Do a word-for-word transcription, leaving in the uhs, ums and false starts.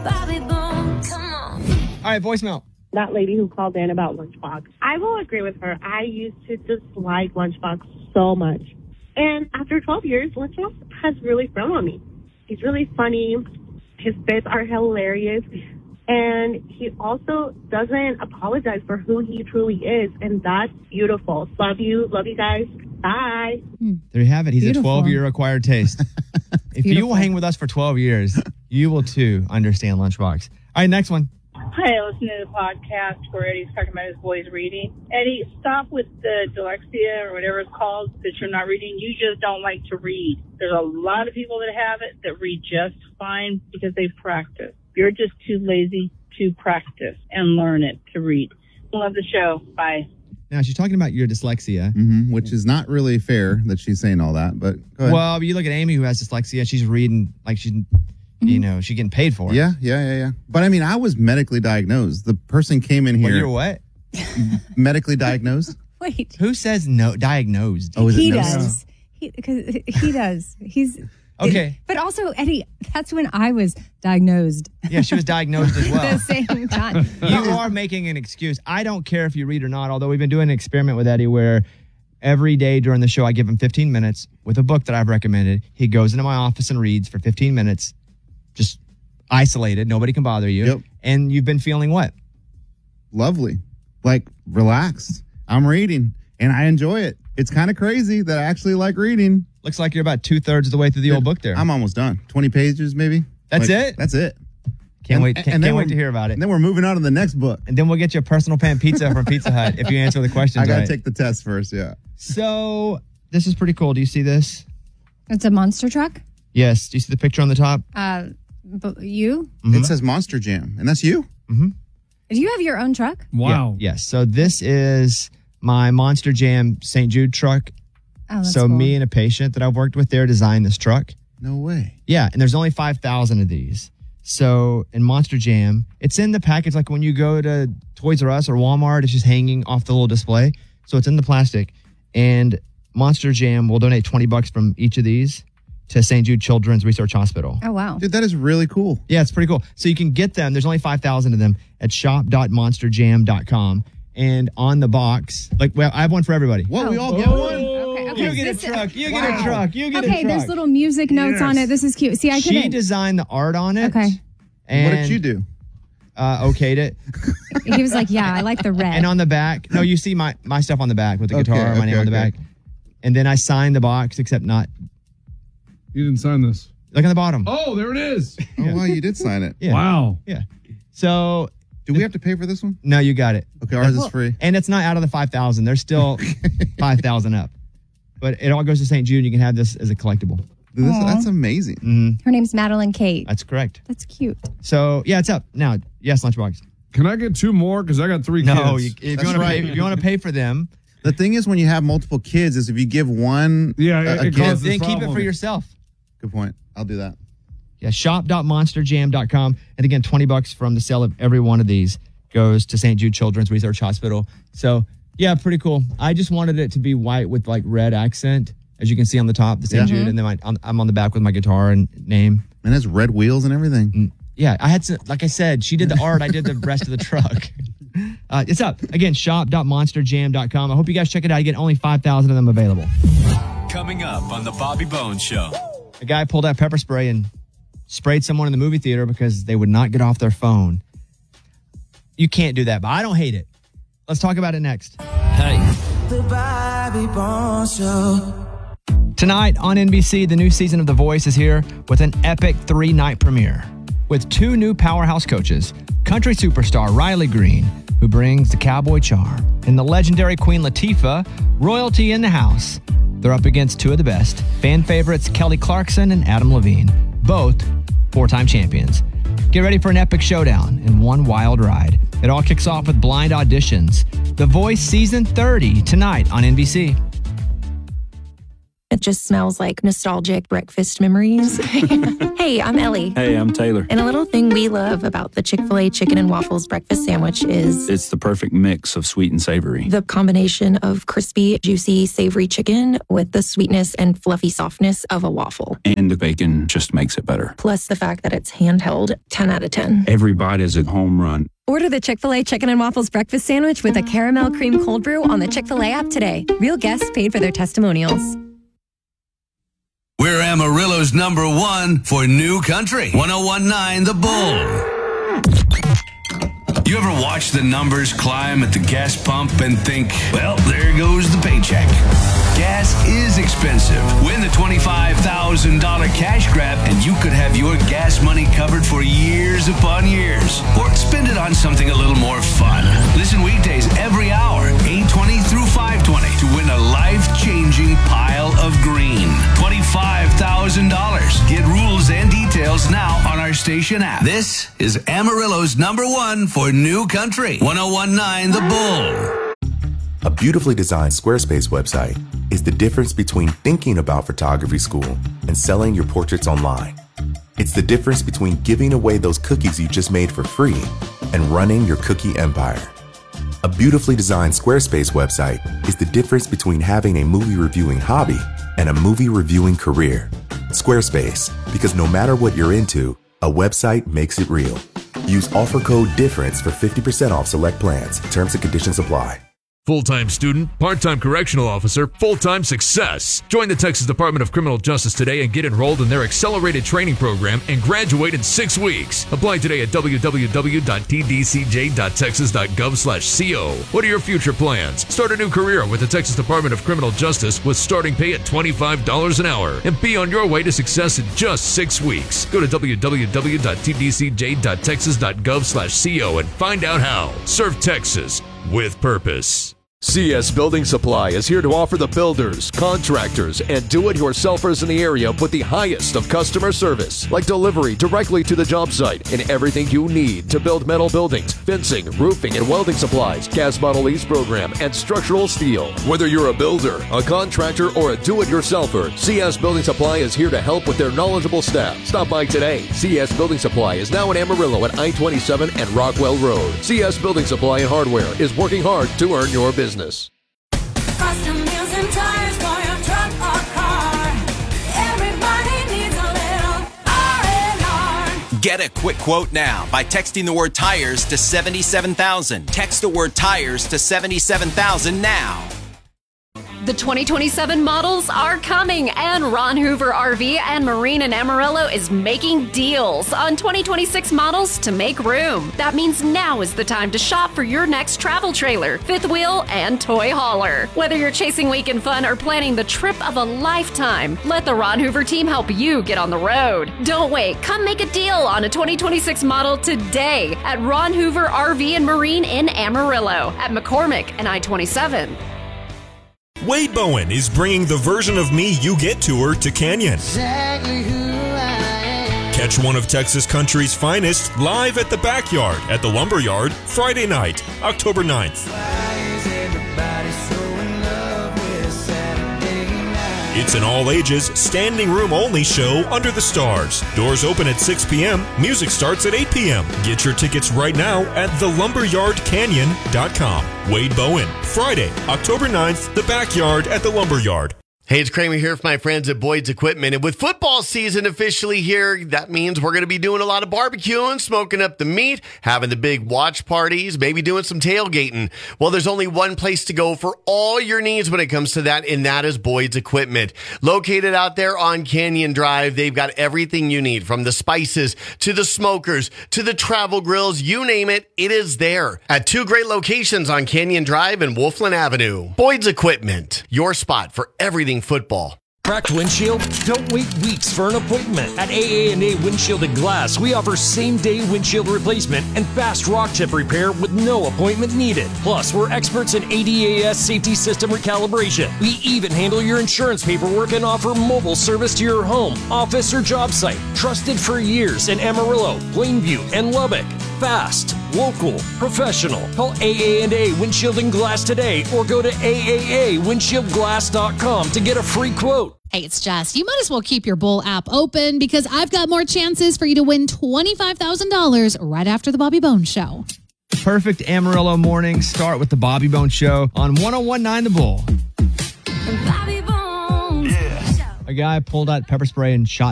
Bobby Bones. Come on. All right, voicemail. That lady who called in about Lunchbox. I will agree with her. I used to dislike Lunchbox so much. And after twelve years, Lunchbox has really grown on me. He's really funny. His bits are hilarious. And he also doesn't apologize for who he truly is. And that's beautiful. Love you. Love you guys. Bye. There you have it. He's Beautiful. a twelve-year acquired taste. If you will hang with us for twelve years, you will too understand Lunchbox. All right, next one. Hi, I listen to the podcast where Eddie's talking about his boys reading. Eddie, stop with the dyslexia or whatever it's called that you're not reading. You just don't like to read. There's a lot of people that have it that read just fine because they practice. You're just too lazy to practice and learn it to read. Love the show. Bye. Now, she's talking about your dyslexia. Mm-hmm, which is not really fair that she's saying all that, but go ahead. Well, you look at Amy who has dyslexia. She's reading like she's, you know, she's getting paid for it. Yeah, yeah, yeah, yeah. But I mean, I was medically diagnosed. The person came in here. Well, you're what? Medically diagnosed? Wait. Who says no diagnosed? Oh, is He it no? does. He, cause he does. He's Okay. But also, Eddie, that's when I was diagnosed. Yeah, she was diagnosed as well. At the same time. You are making an excuse. I don't care if you read or not, although we've been doing an experiment with Eddie where every day during the show I give him fifteen minutes with a book that I've recommended. He goes into my office and reads for fifteen minutes, just isolated. Nobody can bother you. Yep. And you've been feeling what? Lovely. Like, relaxed. I'm reading, and I enjoy it. It's kind of crazy that I actually like reading. Looks like you're about two-thirds of the way through the old book there. I'm almost done. twenty pages, maybe. That's Like, it? That's it. Can't And- wait, can't, and then can't wait we're- to hear about it. And then we're moving on to the next book. And then we'll get you a personal pan pizza from Pizza Hut if you answer the questions I got to right. take the test first, yeah. So, this is pretty cool. Do you see this? It's a monster truck. Yes. Do you see the picture on the top? Uh, but you? Mm-hmm. It says Monster Jam, and that's you? Mm-hmm. Do you have your own truck? Wow. Yeah, yes. So, this is my Monster Jam Saint Jude truck. Oh, that's so, cool. me and a patient that I've worked with there designed this truck. No way. Yeah, and there's only five thousand of these. So, in Monster Jam, it's in the package like when you go to Toys R Us or Walmart, it's just hanging off the little display. So, it's in the plastic. And Monster Jam will donate twenty bucks from each of these to Saint Jude Children's Research Hospital. Oh, wow. Dude, that is really cool. Yeah, it's pretty cool. So, you can get them. There's only five thousand of them at shop dot monster jam dot com. And on the box, like, well, I have one for everybody. What, Oh. we all get one? Okay, okay. You get a This- truck. You Wow. get a truck. You get Okay, a truck. there's little music notes on it. This is cute. See, I She couldn't. designed the art on it. Okay. And What did you do? Uh, okayed it. He was like, yeah, I like the red. And on the back, no, you see my, my stuff on the back with the Okay, guitar, my okay, name on the okay. back. And then I signed the box, except not. You didn't sign this. Look at the bottom. Oh, there it is. Oh, wow, you did sign it. Yeah. Wow. Yeah. So, Do we have to pay for this one? no, you got it. Okay, ours is free. And it's not out of the five thousand. There's still five thousand up. But it all goes to Saint Jude. You can have this as a collectible. Dude, this, that's amazing. Mm, Her name's Madeline Kate. that's correct. That's cute. So, yeah, it's up. Now, yes, Lunchbox. Can I get two more? Because I got three No, you, kids. if, That's you want right. to pay, if you want to pay for them, The thing is, when you have multiple kids, is if you give one Yeah, a, it- a it gift. causes- then keep it problem. for yourself. Good point. I'll do that. Yeah, shop dot monster jam dot com. And again, twenty bucks from the sale of every one of these goes to Saint Jude Children's Research Hospital. So, yeah, pretty cool. I just wanted it to be white with like red accent, as you can see on the top, the Saint Yeah. Jude. And then my, on, I'm on the back with my guitar and name. And it has red wheels and everything. Yeah, I had to, like I said, she did the art. I did the rest of the truck. Uh, it's up. Again, shop dot monster jam dot com. I hope you guys check it out. Again, only five thousand of them available. Coming up on the Bobby Bones Show. A guy pulled out pepper spray and sprayed someone in the movie theater because they would not get off their phone. You can't do that, but I don't hate it. Let's talk about it next. Hey. The Bobby Bones Show. Tonight on N B C, the new season of The Voice is here with an epic three-night premiere with two new powerhouse coaches, country superstar Riley Green, who brings the cowboy charm, and the legendary Queen Latifah, royalty in the house. They're up against two of the best, fan favorites Kelly Clarkson and Adam Levine, both four-time champions. Get ready for an epic showdown and one wild ride. It all kicks off with blind auditions. The Voice Season thirty tonight on N B C. It just smells like nostalgic breakfast memories. Hey, I'm Ellie. Hey, I'm Taylor. And a little thing we love about the Chick-fil-A Chicken and Waffles breakfast sandwich is It's the perfect mix of sweet and savory. the combination of crispy, juicy, savory chicken with the sweetness and fluffy softness of a waffle. And the bacon just makes it better. Plus the fact that it's handheld, ten out of ten. Every bite is a home run. Order the Chick-fil-A Chicken and Waffles breakfast sandwich with a caramel cream cold brew on the Chick-fil-A app today. Real guests paid for their testimonials. We're Amarillo's number one for new country. one oh one point nine The Bull. You ever watch the numbers climb at the gas pump and think, well, there goes the paycheck? Gas is expensive. Win the twenty-five thousand dollars cash grab and you could have your gas money covered for years upon years. Or spend it on something a little more fun. Listen weekdays every hour, eight twenty through five twenty, to win a life-changing pile of green. twenty-five thousand dollars. Get rules and details now on our station app. This is Amarillo's number one for new country. one oh one point nine The Bull. A beautifully designed Squarespace website is the difference between thinking about photography school and selling your portraits online. It's the difference between giving away those cookies you just made for free and running your cookie empire. A beautifully designed Squarespace website is the difference between having a movie reviewing hobby and a movie reviewing career. Squarespace, because no matter what you're into, a website makes it real. Use offer code DIFFERENCE for fifty percent off select plans. Terms and conditions apply. Full-time student, part-time correctional officer, full-time success. Join the Texas Department of Criminal Justice today and get enrolled in their accelerated training program and graduate in six weeks. Apply today at w w w dot t d c j dot texas dot gov slash co. What are your future plans? Start a new career with the Texas Department of Criminal Justice with starting pay at twenty-five dollars an hour and be on your way to success in just six weeks. Go to w w w dot t d c j dot texas dot gov slash co and find out how. Serve Texas with purpose. C S Building Supply is here to offer the builders, contractors, and do-it-yourselfers in the area with the highest of customer service, like delivery directly to the job site and everything you need to build metal buildings, fencing, roofing, and welding supplies, gas bottle lease program, and structural steel. Whether you're a builder, a contractor, or a do-it-yourselfer, C S Building Supply is here to help with their knowledgeable staff. Stop by today. C S Building Supply is now in Amarillo at I twenty-seven and Rockwell Road. C S Building Supply and Hardware is working hard to earn your business. Custom wheels and tires for your truck or car. Everybody needs a little R and R. Get a quick quote now by texting the word tires to seventy-seven thousand. Text the word tires to seventy-seven thousand now. The twenty twenty-seven models are coming, and Ron Hoover R V and Marine in Amarillo is making deals on twenty twenty-six models to make room. That means now is the time to shop for your next travel trailer, fifth wheel, and toy hauler. Whether you're chasing weekend fun or planning the trip of a lifetime, let the Ron Hoover team help you get on the road. Don't wait. Come make a deal on a twenty twenty-six model today at Ron Hoover R V and Marine in Amarillo, at McCormick and I twenty-seven. Wade Bowen is bringing the version of me you get tour to Canyon. Exactly who I am. Catch one of Texas country's finest live at the Backyard at the Lumberyard Friday night, October ninth. Why is everybody so in love with Saturday night? It's an all-ages, standing room only show under the stars. Doors open at six p.m. Music starts at eight p.m. Get your tickets right now at the lumberyard canyon dot com. Wade Bowen, Friday, October ninth, the Backyard at the Lumberyard. Hey, it's Kramer here for my friends at Boyd's Equipment. And with football season officially here, that means we're going to be doing a lot of barbecuing, smoking up the meat, having the big watch parties, maybe doing some tailgating. Well, there's only one place to go for all your needs when it comes to that, and that is Boyd's Equipment. Located out there on Canyon Drive, they've got everything you need, from the spices to the smokers to the travel grills, you name it, it is there. At two great locations on Canyon Drive and Wolfland Avenue. Boyd's Equipment, your spot for everything football. Cracked windshield? Don't wait weeks for an appointment. At A A and A Windshield and Glass, we offer same-day windshield replacement and fast rock chip repair with no appointment needed. Plus, we're experts in A D A S safety system recalibration. We even handle your insurance paperwork and offer mobile service to your home, office, or job site. Trusted for years in Amarillo, Plainview, and Lubbock. Fast, local, professional. Call A A and A Windshield and Glass today or go to A A A windshield glass dot com to get a free quote. Hey, it's Jess. You might as well keep your Bowl app open because I've got more chances for you to win twenty-five thousand dollars right after the Bobby Bones Show. Perfect Amarillo mornings start with the Bobby Bones Show on one oh one point nine The Bull. Bobby Bones. A guy pulled out pepper spray and shot